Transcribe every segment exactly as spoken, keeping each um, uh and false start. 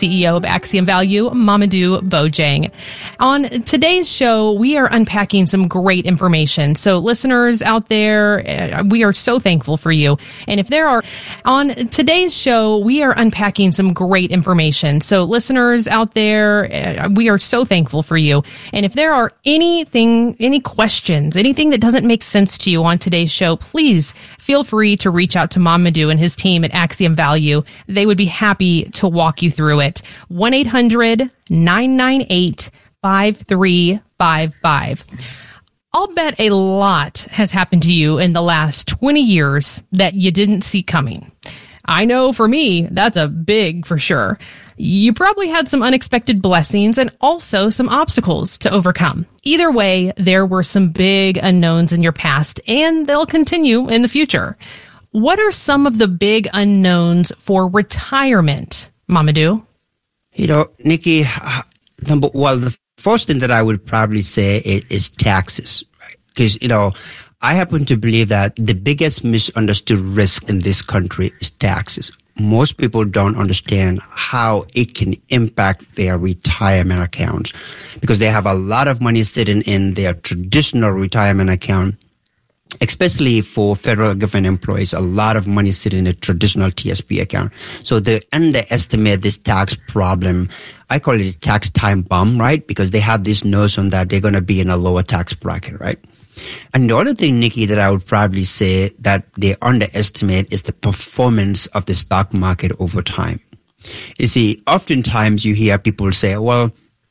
C E O of Axiom Value, Mamadou Bojang. On today's show, we are unpacking some great information. So listeners out there, we are so thankful for you. And if there are, on today's show, we are unpacking some great information. So listeners out there, we are so thankful for you. And if there are anything, any questions, anything that doesn't make sense to you on today's show, please feel free to reach out to Mamadou and his team at Axiom Value. They would be happy to walk you through it. one eight hundred nine nine eight five three five five. I'll bet a lot has happened to you in the last twenty years that you didn't see coming. I know for me, that's a big for sure. You probably had some unexpected blessings and also some obstacles to overcome. Either way, there were some big unknowns in your past, and they'll continue in the future. What are some of the big unknowns for retirement, Mamadou? You know, Nikki, uh, number well, the first thing that I would probably say is, is taxes, right? Because, you know, I happen to believe that the biggest misunderstood risk in this country is taxes. Most people don't understand how it can impact their retirement accounts because they have a lot of money sitting in their traditional retirement account, especially for federal government employees, a lot of money sitting in a traditional T S P account. So they underestimate this tax problem. I call it a tax time bomb, right? Because they have this notion that they're going to be in a lower tax bracket, right? And the other thing, Nikki, that I would probably say that they underestimate is the performance of the stock market over time. You see, oftentimes you hear people say, well,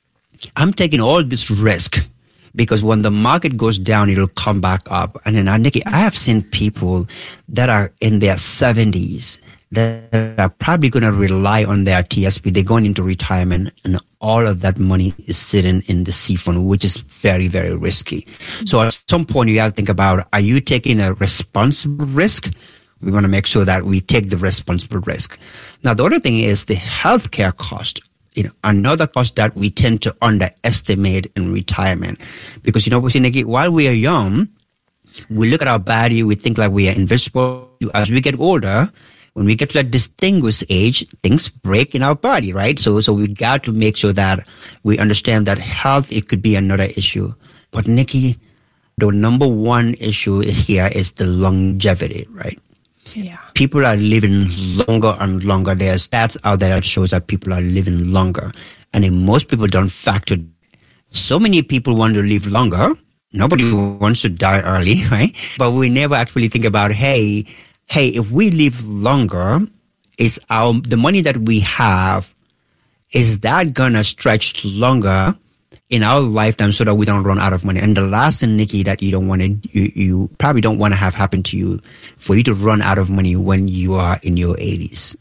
I'm taking all this risk because when the market goes down, it'll come back up. And then, Nikki, I have seen people that are in their seventies that are probably going to rely on their T S P. They're going into retirement and all of that money is sitting in the C fund, which is very, very risky. Mm-hmm. So at some point you have to think about, are you taking a responsible risk? We want to make sure that we take the responsible risk. Now, the other thing is the healthcare cost. You know, another cost that we tend to underestimate in retirement. Because, you know, while we are young, we look at our body, we think like we are invincible. As we get older, when we get to that distinguished age, things break in our body, right? So, so we got to make sure that we understand that health, it could be another issue. But Nikki, the number one issue here is the longevity, right? Yeah. People are living longer and longer. There are stats out there that shows that people are living longer. And then most people don't factor. So many people want to live longer. Nobody wants to die early, right? But we never actually think about, hey, hey, if we live longer, is our the money that we have, is that gonna stretch longer in our lifetime so that we don't run out of money? And the last thing, Nikki, that you don't want to, you, you probably don't want to have happen to you, for you to run out of money when you are in your eighties.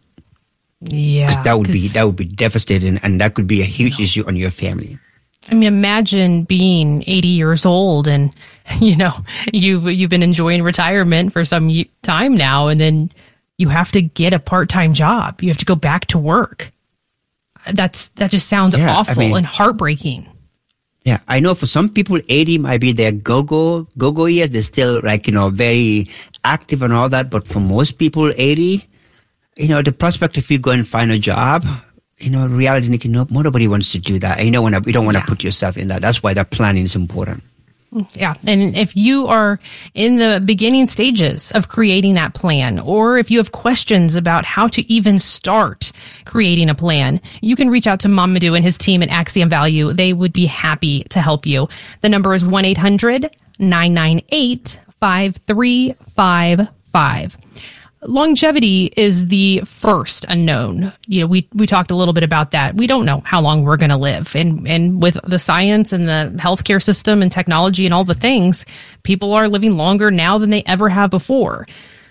Yeah, that would be that would be devastating, and that could be a huge no. issue on your family. I mean, imagine being eighty years old and, you know, you, you've been enjoying retirement for some time now, and then you have to get a part-time job. You have to go back to work. That's, that just sounds yeah, awful I mean, and heartbreaking. Yeah, I know for some people, eighty might be their go-go, go-go years. They're still like, you know, very active and all that. But for most people, eighty, you know, the prospect if you go and find a job, you know, reality, Nikki, no, nobody wants to do that. And you don't want to, you don't want to yeah. put yourself in that. That's why that planning is important. Yeah. And if you are in the beginning stages of creating that plan, or if you have questions about how to even start creating a plan, you can reach out to Mamadou and his team at Axiom Value. They would be happy to help you. The number is one eight hundred nine nine eight five three five five. Longevity is the first unknown. You know, we, we talked a little bit about that. We don't know how long we're going to live. And, and with the science and the healthcare system and technology and all the things, people are living longer now than they ever have before.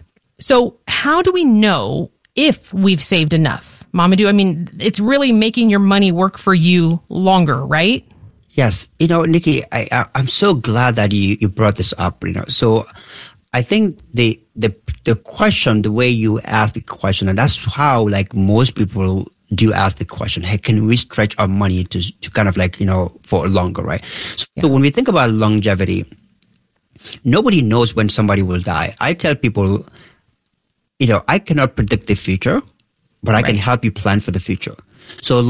So how do we know if we've saved enough? Mamadou, I mean, it's really making your money work for you longer, right? Yes. You know, Nikki, I, I, I'm so glad that you, you brought this up, you know. So I think the, the, the question, the way you ask the question, and that's how like most people do ask the question, hey, can we stretch our money to, to kind of like, you know, for longer, right? So, yeah. so when we think about longevity, nobody knows when somebody will die. I tell people, you know, I cannot predict the future, but I right. can help you plan for the future. So